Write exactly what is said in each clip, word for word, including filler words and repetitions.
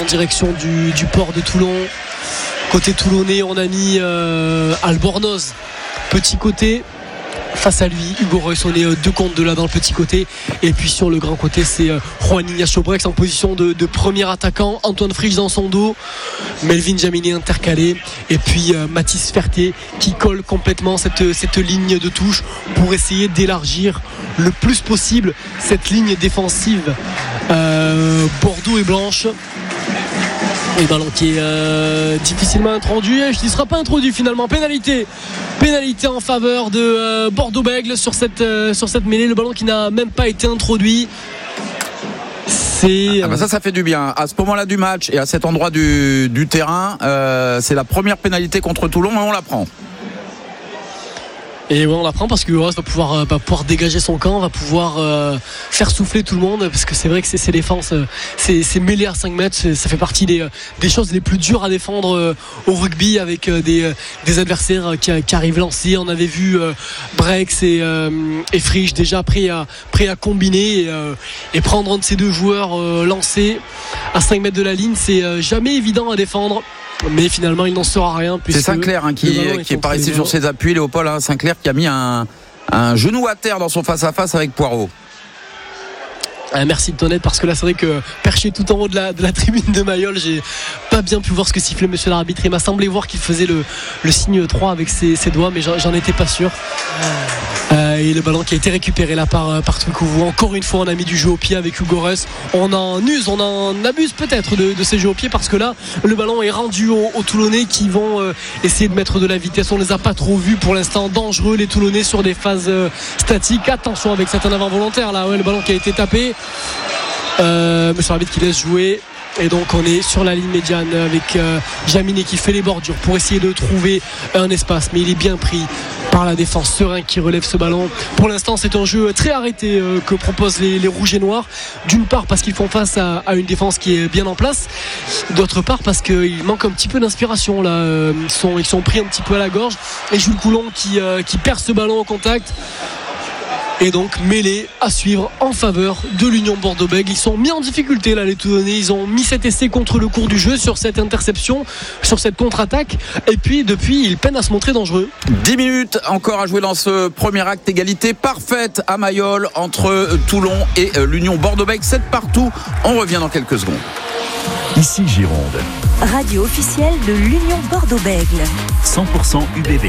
direction du, du port de Toulon. Côté toulonnais, on a mis euh, Albornoz, petit côté. Face à lui, Hugo Reus, on est deux contre de là dans le petit côté. Et puis sur le grand côté, c'est Juan Ignacio Brex en position de, de premier attaquant. Antoine Frisch dans son dos. Melvin Jaminet intercalé. Et puis euh, Mathis Ferté qui colle complètement cette, cette ligne de touche pour essayer d'élargir le plus possible cette ligne défensive euh, Bordeaux et blanche. Et ballon qui est euh, difficilement introduit, il ne sera pas introduit finalement. Pénalité, pénalité en faveur de euh, Bordeaux-Bègles sur cette, euh, sur cette mêlée. Le ballon qui n'a même pas été introduit. C'est... Ah bah ça, ça fait du bien. À ce moment-là du match et à cet endroit du, du terrain, euh, c'est la première pénalité contre Toulon et on la prend. Et ouais, on la prend parce que Hugo Reus va pouvoir, euh, va pouvoir dégager son camp, va pouvoir euh, faire souffler tout le monde, parce que c'est vrai que c'est, c'est défense, euh, c'est, c'est mêlé à cinq mètres, c'est, ça fait partie des, des choses les plus dures à défendre euh, au rugby, avec euh, des, des adversaires qui, qui arrivent lancés. On avait vu euh, Brex et, euh, et Frisch déjà prêts à, prêts à combiner et, euh, et prendre un de ces deux joueurs euh, lancés à cinq mètres de la ligne. C'est euh, jamais évident à défendre. Mais finalement il n'en sera rien. C'est Sinclair hein, qui, qui est par ici sur ses appuis, Léopold hein, Sinclair qui a mis un, un genou à terre dans son face-à-face avec Poirot. Ah, merci de ton aide, parce que là c'est vrai que perché tout en haut de la, de la tribune de Mayol, j'ai pas bien pu voir ce que sifflait monsieur l'arbitre. Il m'a semblé voir qu'il faisait le, le signe trois avec ses, ses doigts, mais j'en, j'en étais pas sûr. Euh, et le ballon qui a été récupéré là par, par Twikouvou. Encore une fois on a mis du jeu au pied avec Hugo Reus. On en use, on en abuse peut-être de, de ces jeux au pied, parce que là le ballon est rendu aux, aux Toulonnais qui vont euh, essayer de mettre de la vitesse. On les a pas trop vus pour l'instant, dangereux les Toulonnais sur des phases euh, statiques. Attention avec certains avant volontaires là, ouais, le ballon qui a été tapé. Euh, monsieur l'arbitre qui laisse jouer. Et donc on est sur la ligne médiane avec euh, Jaminet qui fait les bordures pour essayer de trouver un espace, mais il est bien pris par la défense. Serein qui relève ce ballon. Pour l'instant c'est un jeu très arrêté euh, que proposent les, les rouges et noirs. D'une part parce qu'ils font face à, à une défense qui est bien en place, d'autre part parce qu'il manque un petit peu d'inspiration là. Euh, ils, sont, ils sont pris un petit peu à la gorge. Et Jules Coulon qui, euh, qui perd ce ballon au contact. Et donc mêlée à suivre en faveur de l'Union Bordeaux-Bègles. Ils sont mis en difficulté là les Toulonnais. Ils ont mis cet essai contre le cours du jeu sur cette interception, sur cette contre-attaque. Et puis depuis ils peinent à se montrer dangereux. dix minutes encore à jouer dans ce premier acte. Égalité parfaite à Mayol entre Toulon et l'Union Bordeaux-Bègles. sept partout. On revient dans quelques secondes. Ici Gironde. Radio officielle de l'Union Bordeaux-Bègles. cent pour cent U B B.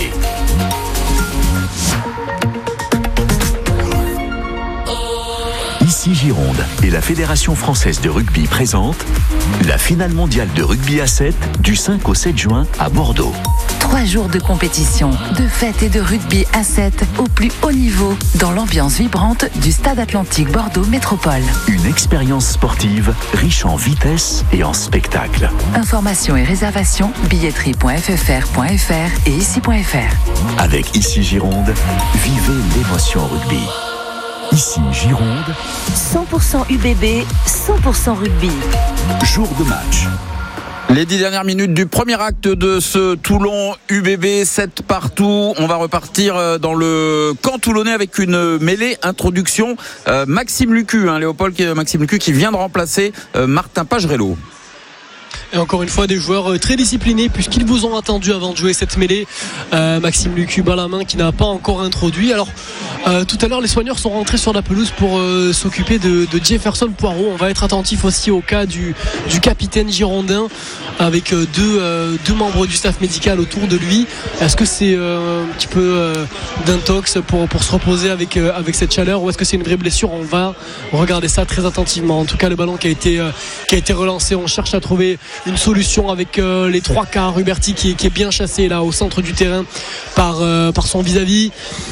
Ici Gironde et la Fédération française de rugby présente la finale mondiale de rugby à sept du cinq au sept juin à Bordeaux. Trois jours de compétition, de fête et de rugby à sept au plus haut niveau, dans l'ambiance vibrante du Stade Atlantique Bordeaux Métropole. Une expérience sportive riche en vitesse et en spectacle. Informations et réservations, billetterie point f f r point f r et ici point f r. Avec Ici Gironde, vivez l'émotion rugby. Ici Gironde, cent pour cent U B B, cent pour cent rugby. Jour de match. Les dix dernières minutes du premier acte de ce Toulon U B B, sept partout. On va repartir dans le camp toulonnais avec une mêlée introduction. Euh, Maxime Lucu, hein, Léopold, Maxime Lucu qui vient de remplacer euh, Martin Pagerello. Et encore une fois des joueurs très disciplinés, puisqu'ils vous ont attendu avant de jouer cette mêlée. euh, Maxime Lucu bat la main qui n'a pas encore introduit. Alors euh, tout à l'heure les soigneurs sont rentrés sur la pelouse pour euh, s'occuper de, de Jefferson Poirot. On va être attentif aussi au cas du, du capitaine girondin, avec euh, deux, euh, deux membres du staff médical autour de lui. Est-ce que c'est euh, un petit peu euh, d'intox pour, pour se reposer avec, euh, avec cette chaleur, ou est-ce que c'est une vraie blessure? On va regarder ça très attentivement. En tout cas le ballon qui a été, euh, qui a été relancé, on cherche à trouver une solution avec euh, les trois quarts. Huberti qui est, qui est bien chassé là au centre du terrain par, euh, par son vis-à-vis.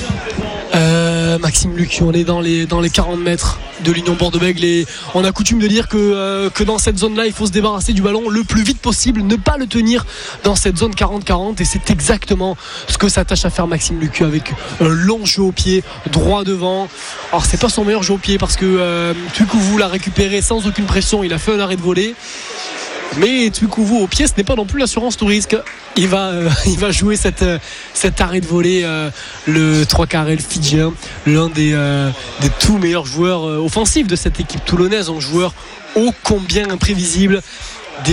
Euh, Maxime Lucu, on est dans les, dans les quarante mètres de l'Union Bordeaux-Bègles, et on a coutume de dire que, euh, que dans cette zone là il faut se débarrasser du ballon le plus vite possible, ne pas le tenir dans cette zone quarante quarante, et c'est exactement ce que s'attache à faire Maxime Lucu, avec un long jeu au pied droit devant. Alors c'est pas son meilleur jeu au pied, parce que euh, Twikouvou l'a récupéré sans aucune pression, il a fait un arrêt de volée. Mais Twikouvou au pied, ce n'est pas non plus l'assurance tout risque. Il va, euh, il va jouer cette, euh, cet arrêt de volée, euh, le trois quarts le Fidjien, l'un des, euh, des tout meilleurs joueurs euh, offensifs de cette équipe toulonnaise, un joueur ô combien imprévisible,